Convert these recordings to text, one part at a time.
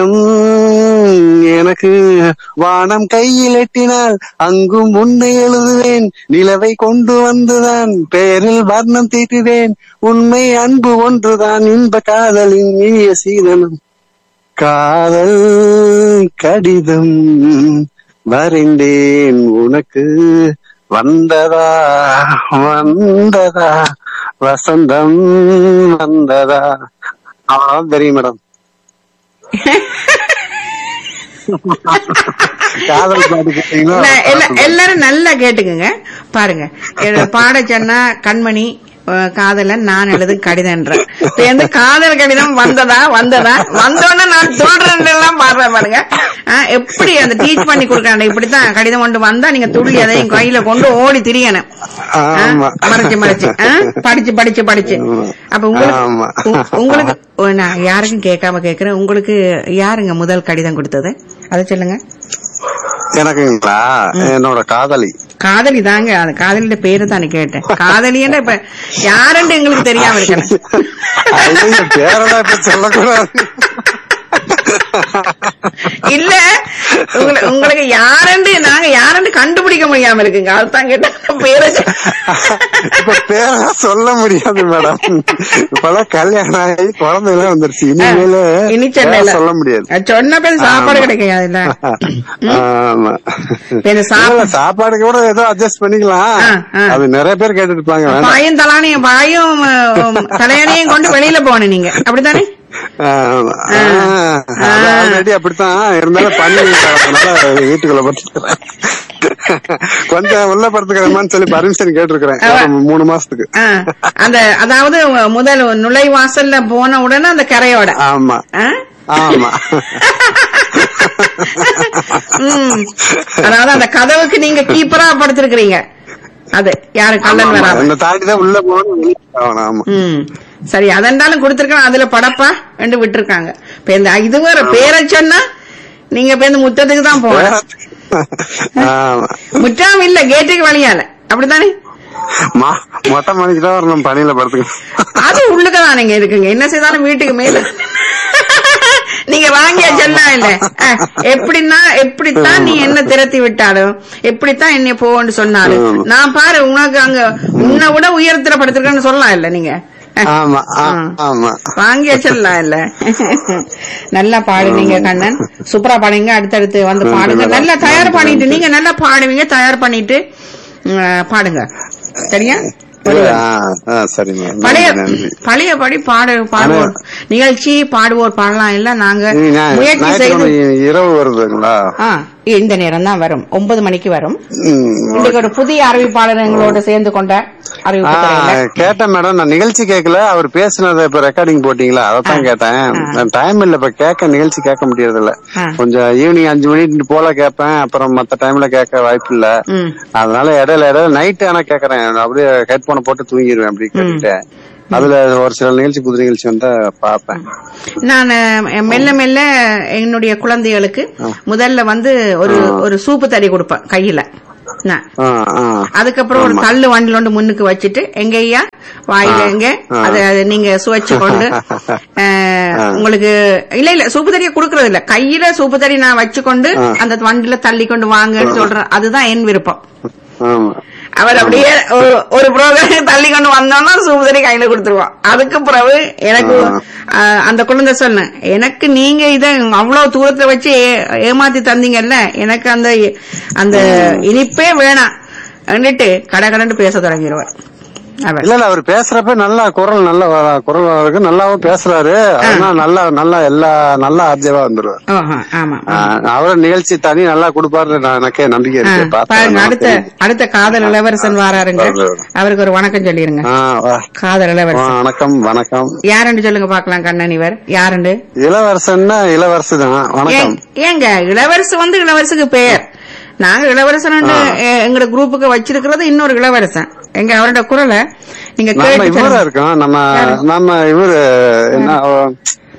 எனக்கு வானம் கையில் எட்டினால் அங்கும் உன்னை எழுதுவேன். நிலவை கொண்டு வந்துதான் பெயரில் வர்ணம் தீட்டுவேன். உண்மை அன்பு ஒன்றுதான் இன்ப காதலின் இனிய சீதனம். காதல் கடிதம் வரைந்தேன் உனக்கு. வந்ததா வந்ததா வசந்தம் வந்ததா. அவ்வளவுதான் தெரியும் மேடம். காதல் பாட்டு கேட்டீங்கன்னா எல்லாரும் நல்லா கேட்டுக்குங்க. பாருங்க, பாட சொன்னா கண்மணி காதலன் நான் எழுது கடிதம்ன்ற காதல் கடிதம் வந்ததா வந்தோன்னு நான் சொல்றேன் எல்லாம் பாடுறேன் பாருங்க. எப்படி அந்த டீச் பண்ணி கொடுக்கறாங்க. இப்படித்தான் கடிதம் கொண்டு வந்தா நீங்க துள்ளி அதையும் கையில கொண்டு ஓடி திரியணும். மறைச்சு படிச்சு அப்ப உங்களுக்கு நான் யாருக்கும் கேட்காம கேக்குறேன். உங்களுக்கு யாருங்க முதல் கடிதம் கொடுத்தது அதை சொல்லுங்க. எனக்குங்களா? என்னோட காதலி தாங்க. அந்த காதலியோட பேரு தானே கேட்டேன். காதலின்னா இப்ப யாருன்னு எங்களுக்கு தெரியாம இருக்கேன். இல்ல உங்களுக்கு யாருன்னு நாங்க யாருன்னு கண்டுபிடிக்க முடியாம இருக்குங்க. அதுதான் கேட்டேன். பேர சொல்ல முடியாது மேடம். இப்பதான் கல்யாணம் ஆகி குழந்தை எல்லாம் வந்துருச்சு. இனி சொல்ல முடியாது. சொன்ன பேர் சாப்பாடு கிடைக்காதுல்ல. சாப்பாடு கூட ஏதோ அட்ஜஸ்ட் பண்ணிக்கலாம். அது நிறைய பேர் கேட்டு இருப்பாங்க. பாயும் தலையணையும் கொண்டு வெளியில போகணும் நீங்க. அப்படித்தானே? ஆல்ரெடி அப்படித்தான் இருந்தாலும் பண்ணி வீட்டுக்குள்ள படுத்துக்கிறேன். கொஞ்சம் உள்ள படுத்துக்கிறேன்னு சொல்லி பர்மிஷன் கேட்டிருக்கிறேன் 3 மாசத்துக்கு. அதாவது முதல் நுழைவாசல்ல போன உடனே அந்த கரையோட. ஆமா ஆமா. அதாவது அந்த கதவுக்கு நீங்க கீப்பரா படுத்திருக்கிறீங்க. அது யாரு கள்ளன் வராம தாண்டிதான் உள்ள போகணும். சரி, அதென்றாலும் கொடுத்திருக்காங்க. அதுல படப்பா ரெண்டு விட்டுருக்காங்க. இது வேற பேரை சொன்னா நீங்க முற்றத்துக்கு தான் போகணும். முற்றாம இல்ல, கேட்டுக்கு வழியால. அப்படித்தானே? மொட்டை மணிக்குதான் வரணும் பணியில படுத்துக்க. அது உள்ளுக்கதான் நீங்க இருக்குங்க. என்ன செய்தாலும் வீட்டுக்கு மேல நீங்க வாங்கியா சொல்லலாம் இல்ல. எப்படித்தான் நீ என்ன திரட்டி விட்டாலும், எப்படித்தான் என்னை போன்னு சொன்னாலும், நான் பாரு உனக்கு அங்க உன்னை விட உயரத்துல படுத்திருக்கேன்னு சொல்லலாம் இல்ல நீங்க. வாங்கியா சொல்லலாம் இல்ல. நல்லா பாடுவீங்க கண்ணன், சூப்பரா பாடுவீங்க. அடுத்தடுத்து வந்து பாடுங்க. நல்லா தயார் பண்ணிட்டு நீங்க நல்லா பாடுவீங்க. தயார் பண்ணிட்டு பாடுங்க. சரியா? பழையபடி பாடுவோர் நிகழ்ச்சி பாடுவோர் பாடலாம் இல்ல. நாங்க முயற்சி செய்து இரவு வருதுங்களா? இந்த நேரம் தான் வரும். 9 மணிக்கு வரும். இன்னைக்கு ஒரு புதிய அறிவிப்பாளர் எங்களோட சேர்ந்து கொண்ட அறிவிப்பு கேட்டேன் மேடம். நான் நிகழ்ச்சி கேட்கல. அவர் பேசினதை இப்ப ரெக்கார்டிங் போட்டீங்களா? அதான் கேட்டேன். டைம் இல்ல இப்ப கேட்க, நிகழ்ச்சி கேட்க முடியறது இல்ல. கொஞ்சம் ஈவினிங் 5 மணிக்கு போல கேட்பேன். அப்புறம் மத்த டைம்ல கேட்க வாய்ப்பு இல்ல. அதனால இடையில நைட்டு ஆனா கேக்குறேன். அப்படியே ஹெட்போனை போட்டு தூங்கிடுவேன். அப்படி கேட்டுட்டு அதுல ஒரு சில நிகழ்ச்சி புது நிகழ்ச்சி வந்தா பாப்பேன். நான் மெல்ல மெல்ல என்னுடைய குழந்தைகளுக்கு முதல்ல ஒரு சூப்பு தடி கொடுப்பேன் கையில. அதுக்கப்புறம் ஒரு தள்ளு வண்டில ஒன்று முன்னுக்கு வச்சுட்டு எங்கய்யா வாயில எங்க அத நீங்க சுவைச்சு கொண்டு உங்களுக்கு இல்ல சூப்பு தடியை குடுக்கறது இல்ல, கையில சூப்பு தடி நான் வச்சுக்கொண்டு அந்த வண்டில தள்ளி கொண்டு வாங்கன்னு சொல்றேன். அதுதான் என் விருப்பம். அவர் அப்படியே ஒரு ப்ரோக்ராம் தள்ளி கொண்டு வந்தோம்னா சூப்பரி கையில கொடுத்துருவோம். அதுக்கு பிறகு எனக்கு அந்த குழந்தை சொன்னேன், எனக்கு நீங்க இத அவ்வளவு தூரத்துல வச்சு ஏமாத்தி தந்தீங்கல்ல, எனக்கு அந்த இனிப்பே வேணாம் அப்படின்ட்டு கடகடன்னு பேச தொடங்கிடுவார். இல்ல அவர் பேசுறப்ப நல்லா குரல் இருக்கு, நல்லாவும் பேசுறாரு. நல்லா ஆர்ஜவா வந்துருவாரு. அவர நிகழ்ச்சி தனி நல்லா கொடுப்பாரு. எனக்கே நம்பிக்கை இருக்கு. அடுத்த காதல் இளவரசன் வாராருங்க. அவருக்கு ஒரு வணக்கம் சொல்லிருங்க. காதல் இளவரசன் வணக்கம். வணக்கம் யாருன்னு சொல்லுங்க பாக்கலாம். கண்ணன் இவர் யாருண்டு? இளவரசன்னா இளவரசு தான். வணக்கம். ஏங்க இளவரசு இளவரசுக்கு பெயர். நாங்க இளவரசன் எங்க குரூப்புக்கு வச்சிருக்கிறது இன்னொரு இளவரசன். எங்க அவரோட குரலை நீங்க இருக்கோம். நம்ம இவரு என்ன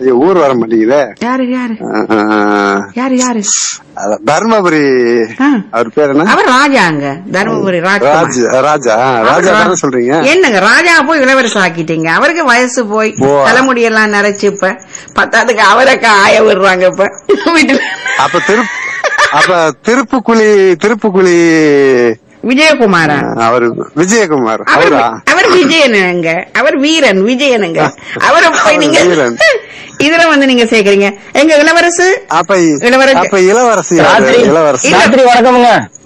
ஊர் வர மாட்டேங்குதே. யாரு யாரு யாரு யாரு? தர்மபுரி. அவர் பேர் என்ன? அவர் ராஜாங்க. தர்மபுரி ராஜா. ராஜா தானே சொல்றீங்க? என்னங்க ராஜா போய் இளவரசு ஆக்கிட்டீங்க. அவருக்கு வயசு போய் தலைமுடியெல்லாம் நிறைச்சு இப்ப பத்தாதுக்கு அவரை காய விடுறாங்க இப்ப வீட்டுல. அப்ப திருப்புக்குழி விஜயகுமாரா? அவர் விஜயகுமார். அவர் விஜயனுங்க. அவர் வீரன் விஜயனுங்க. அவரை போய் நீங்க இதுல வந்து நீங்க சேர்க்கறீங்க. எங்க இளவரசு. இளவரசி ராத்திரி வணக்கம்ங்க.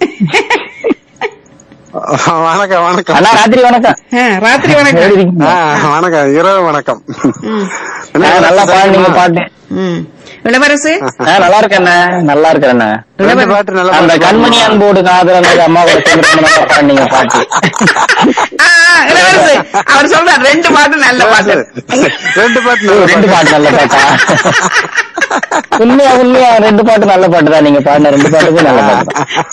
வணக்கம் வணக்கம். ராத்திரி வணக்கம். ராத்திரி வணக்கம். வணக்கம் இரவு வணக்கம். நல்லா பாடுங்க பாட்டு. இளவரசு நல்லா இருக்கேன். நல்லா இருக்கேன். அந்த கண்மணி அன்போடு காதல் அம்மா பாடுங்க பாட்டு. இளவரசு அவர் சொல்றார் 2 பாட்டு நல்ல பாட்டு. 2 பாட்டு நல்ல பாட்டா? உண்மையா 2 பாட்டு நல்ல பாட்டு தான். நீங்க பாடின 2 பாட்டுக்கும் நல்ல பாட்டு.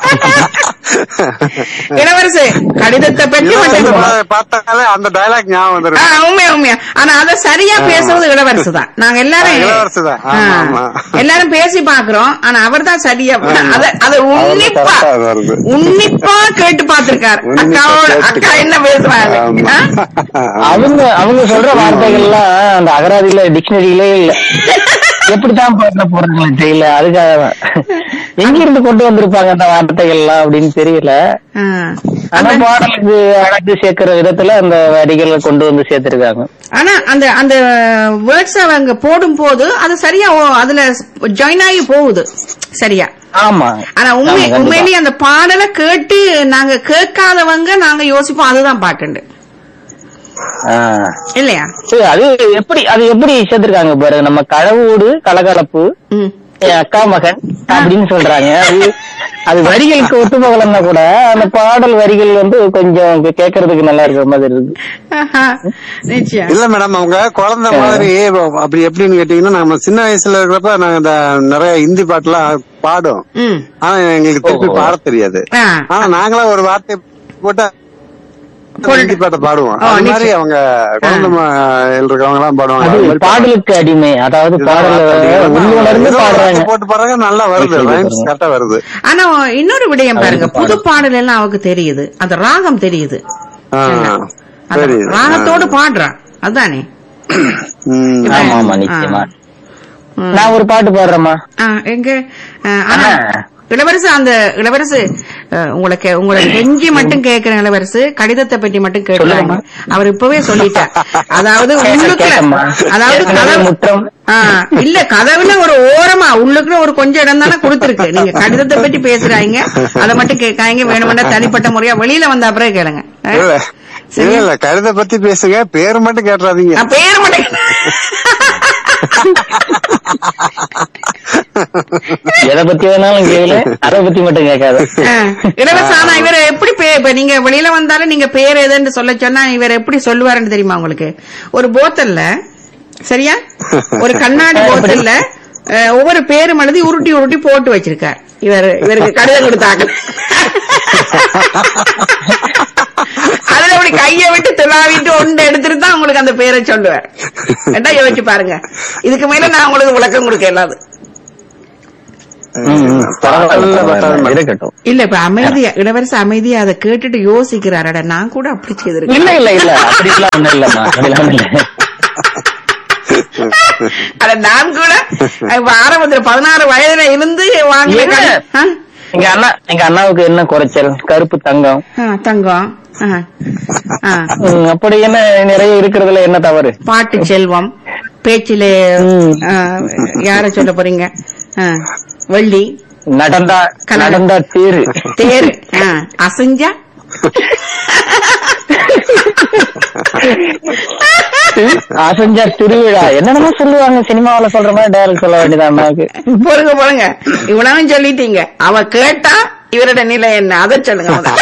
இளவரசு கடிதத்தை பற்றி பார்த்தாலே அந்த டயலாக் ஞாபகம் வந்துரும். உண்மையா. ஆனா அத சரியா பேசுறது இளவரசு தான். நாங்க எல்லாரும் பேசி பாக்குறோம். ஆனா அவர் தான் சரியா அத உன்னிப்பா கேட்டு பாத்திருக்காரு. அக்கா என்ன பேசுறாங்க. அவங்க சொல்ற வார்த்தைகள்லாம் அந்த அகராதியில டிக்ஷனரியிலே இல்ல. எப்படித்தான் பாட்டு போறாங்களே தெரியல. அதுக்காக எங்க இருந்து கொண்டு வந்திருப்பாங்க அந்த வார்த்தைகள் எல்லாம் அப்படின்னு தெரியல. ஆனா பாடலுக்கு அழகு சேர்க்கிற விதத்துல அந்த வரிகளை கொண்டு வந்து சேர்த்திருக்காங்க. ஆனா அந்த அந்த வேர்ட்ஸ் அவங்க போடும் போது அது சரியா அதுல ஜாயின் ஆகி போகுது சரியா. ஆமா. ஆனா உண்மையிலேயே அந்த பாடலை கேட்டு நாங்க கேட்காதவங்க நாங்க யோசிப்போம் அதுதான் பாட்டுண்டு இல்லையா. அது எப்படி சேர்த்திருக்காங்க பாரு. நம்ம கழவோடு கலகலப்பு அக்கா மகன் அப்படின்னு சொல்றாங்க. அது வரிகளுக்கு ஒத்து போகலன்னா கூட அந்த பாடல் வரிகள் வந்து கொஞ்சம் கேட்கறதுக்கு நல்லா இருக்கிற மாதிரி இருக்கு. இல்ல மேடம் அவங்க குழந்தை மாதிரி அப்படி எப்படின்னு கேட்டீங்கன்னா நம்ம சின்ன வயசுல இருக்கிறப்ப நாங்க நிறைய ஹிந்தி பாட்டு எல்லாம் பாடும். ஆனா எங்களுக்கு திருப்பி பாட தெரியாது. ஆனா நாங்களா ஒரு வார்த்தை போட்டா ஹிந்தி பாட்டை பாடுவோம். அது மாதிரி அவங்க குழந்தை இருக்கவங்க எல்லாம் பாடுவாங்க. பாடலுக்கு அடிமை. அதாவது போட்டு பாடுறாங்க நல்லா வருது. கரெக்டா வருது. ஆனா இன்னொரு விடயம் பாருங்க. புது பாடல் எல்லாம் அவருக்கு தெரியுது. அந்த ராகம் தெரியுது. ராகத்தோடு பாடுறான் அதுதானே. நிச்சயமா. நான் ஒரு பாட்டு பாடுறேம்மா. எங்க இளவரசு உங்களுக்கு கெஞ்சி மட்டும் கேட்கிற இளவரசு கடிதத்தை பற்றி மட்டும் கேட்கலாங்க. அவர் இப்பவே சொல்லிட்டார். அதாவது இல்ல கதவுல ஒரு ஓரமா உள்ளுக்குள்ள ஒரு கொஞ்சம் இடம் தானே கொடுத்திருக்கு. நீங்க கடிதத்தை பற்றி பேசுறாங்க அதை மட்டும் கேட்காங்க. வேணுமெண்டா தனிப்பட்ட முறையா வெளியில வந்த அப்புறம் கேளுங்க. கடிதத்தை பத்தி பேசுங்க. பேர் மட்டும் கேட்டுறாதீங்க. பேர் மட்டும் எதை பத்தி வேணாலும் கேளு. அதை பத்தி மட்டும் கேட்காது. இளவரசு ஆனா இவரை எப்படி நீங்க வெளியில வந்தாலும் நீங்க பேர் எதுன்னு சொல்ல சொன்னா இவர் எப்படி சொல்லுவாருன்னு தெரியுமா உங்களுக்கு? ஒரு போத்தல்ல சரியா ஒரு கண்ணாடி போத்தல்ல ஒவ்வொரு பேரும் எழுதி உருட்டி உருட்டி போட்டு வச்சிருக்கார். இவருக்கு கடிதம் கொடுத்தாங்க. அதுல அப்படி கைய விட்டு துளாவிட்டு ஒன்று எடுத்துட்டு தான் உங்களுக்கு அந்த பேரை சொல்லுவார். என்ன யோசிச்சு பாருங்க. இதுக்கு மேல நான் உங்களுக்கு விளக்கம் கொடுக்க இல்லாது. இல்ல இப்ப அமைதியா இளவரசு அமைதியா அதை கேட்டுட்டு யோசிக்கிறாரட. நான் கூட அப்படி செய்திருக்கேன். இல்ல இல்ல இல்ல அப்படிலாம் ஒண்ணும் இல்லம்மா. அட நான் கூட ஆரம்பத்துல 16 வயதுல இருந்து வாங்க. எங்க அண்ணாவுக்கு என்ன குறைச்சல்? கருப்பு தங்கம். அப்படி என்ன நிறைய இருக்கிறதுல என்ன தவறு? பாட்டு செல்வம் பேச்சிலே யார சொல்ல போறீங்க? வள்ளி நடந்தா தேரு அசஞ்சா அசஞ்சா திருவிழா என்னென்னமோ சொல்லுவாங்க. சினிமாவில சொல்ற மாதிரி டைரக்ட் சொல்ல வேண்டியதான் அண்ணாவுக்கு. போடுங்க இவ்வளவு சொல்லிட்டீங்க. அவ கேட்டா இவரோட நிலை என்ன அதை சொல்லுங்க.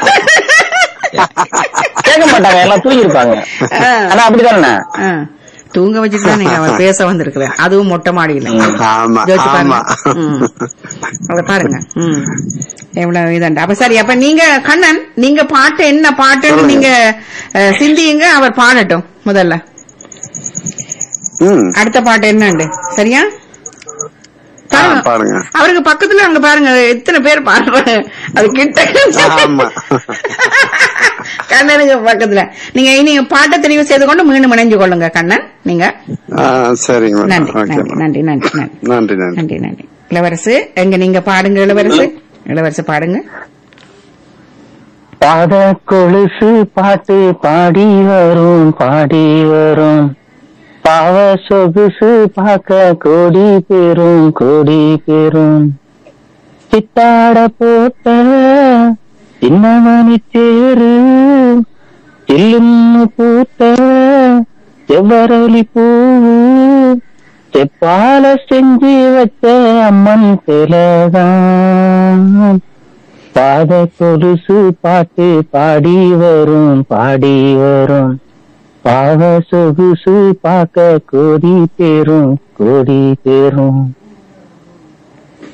கேட்க மாட்டாங்க. எல்லாம் தூங்கிருப்பாங்க. ஆனா அப்படிதானே தூங்க வச்சுட்டு நீங்க அவன் பேச வந்திருக்கிறேன். அதுவும் மொட்டை மாடியில பாருங்க. எவ்வளவு இதாண்டா. அப்ப சரி. அப்ப நீங்க கண்ணன் நீங்க பாட்டு என்ன பாட்டுன்னு நீங்க சிந்தியுங்க. அவர் பாடட்டும் முதல்ல. அடுத்த பாட்டு என்னண்டு சரியா? பாருங்க. அவருக்கு பக்கத்துல அங்க பாருங்க எத்தனை பேர் பாடுறாங்க. அது கிட்ட கண்ணனுக்கு பக்கத்துல நீங்க இனி பாட்டை தெரிவு செய்து கொண்டு மீண்டும் இணைஞ்சு கொள்ளுங்க கண்ணன். நீங்க சரிங்க. நன்றி நன்றி நன்றி நன்றி நன்றி நன்றி நன்றி. இளவரசு எங்க நீங்க பாடுங்க. இளவரசு பாடுங்க. பாத கொலுசு பாட்டு பாடி வரும் பாவ சொகுசு பார்க்க கோடி பேரும் சித்தாட போட்ட சின்னமணி தேரு சில்லுன்னு பூத்த செவ்வரளி பூவு செப்பால செஞ்சு வச்ச அம்மன் சிலதான் பாத கொலுசு பாட்டு பாடி வரும் பாவ சொகுசு பார்க்க கோடி பேரும்